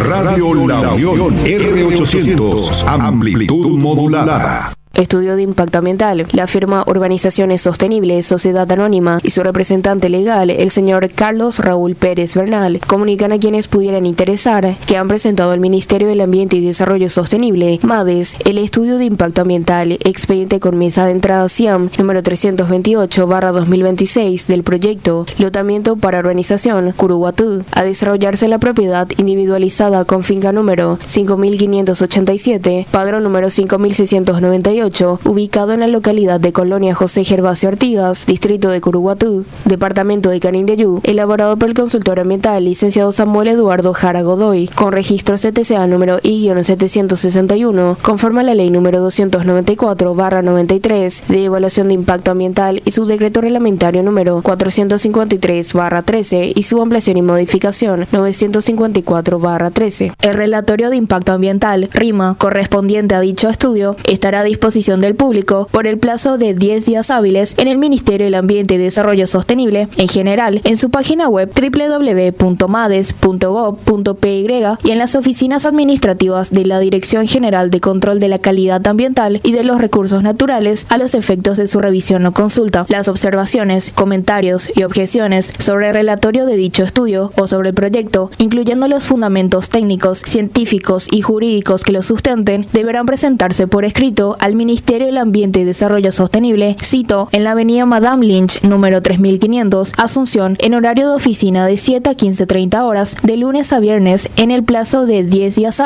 Radio La Unión R800, amplitud modulada. Estudio de impacto ambiental. La firma Urbanizaciones Sostenibles, Sociedad Anónima, y su representante legal, el señor Carlos Raúl Pérez Bernal, comunican a quienes pudieran interesar que han presentado al Ministerio del Ambiente y Desarrollo Sostenible, MADES, el estudio de impacto ambiental, expediente con mesa de entrada CIAM número 328/2026 del proyecto Lotamiento para Urbanización Curuguatú, a desarrollarse en la propiedad individualizada con finca número 5587, padrón número 5698, ubicado en la localidad de Colonia José Gervasio Artigas, distrito de Curuguatú, departamento de Canindeyú, elaborado por el consultor ambiental licenciado Samuel Eduardo Jara Godoy, con registro CTCA número I-761, conforme a la ley número 294/93 de evaluación de impacto ambiental y su decreto reglamentario número 453/13 y su ampliación y modificación 954/13. El relatorio de impacto ambiental, RIMA, correspondiente a dicho estudio, estará a disposición del público por el plazo de 10 días hábiles en el Ministerio del Ambiente y Desarrollo Sostenible, en general, en su página web www.mades.gov.py y en las oficinas administrativas de la Dirección General de Control de la Calidad Ambiental y de los Recursos Naturales a los efectos de su revisión o consulta. Las observaciones, comentarios y objeciones sobre el relatorio de dicho estudio o sobre el proyecto, incluyendo los fundamentos técnicos, científicos y jurídicos que lo sustenten, deberán presentarse por escrito al Ministerio del Ambiente y Desarrollo Sostenible, cito, en la avenida Madame Lynch, número 3500, Asunción, en horario de oficina de 7 a 15:30 horas, de lunes a viernes, en el plazo de 10 días